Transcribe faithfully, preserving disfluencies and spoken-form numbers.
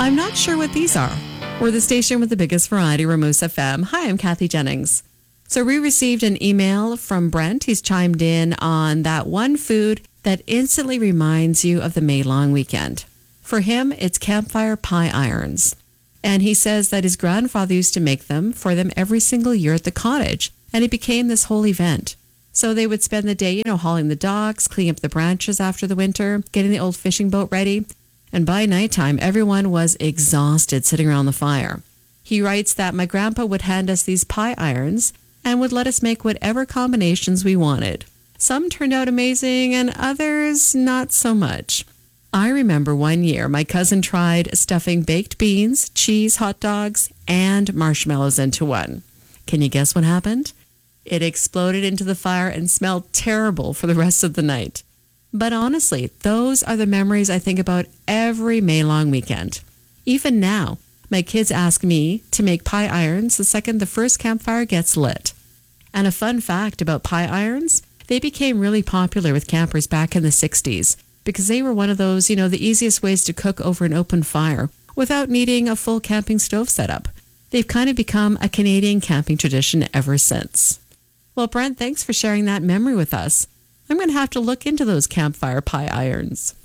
I'm not sure what these are. We're the station with the biggest variety, Ramos F M. Hi, I'm Kathy Jennings. So we received an email from Brent. He's chimed in on that one food that instantly reminds you of the May long weekend. For him, it's campfire pie irons. And he says that his grandfather used to make them for them every single year at the cottage. And it became this whole event. So they would spend the day, you know, hauling the docks, cleaning up the branches after the winter, getting the old fishing boat ready. And by nighttime, everyone was exhausted sitting around the fire. He writes that my grandpa would hand us these pie irons and would let us make whatever combinations we wanted. Some turned out amazing and others not so much. I remember one year my cousin tried stuffing baked beans, cheese, hot dogs, and marshmallows into one. Can you guess what happened? It exploded into the fire and smelled terrible for the rest of the night. But honestly, those are the memories I think about every May long weekend. Even now, my kids ask me to make pie irons the second the first campfire gets lit. And a fun fact about pie irons, they became really popular with campers back in the sixties because they were one of those, you know, the easiest ways to cook over an open fire without needing a full camping stove setup. They've kind of become a Canadian camping tradition ever since. Well, Brent, thanks for sharing that memory with us. I'm going to have to look into those campfire pie irons.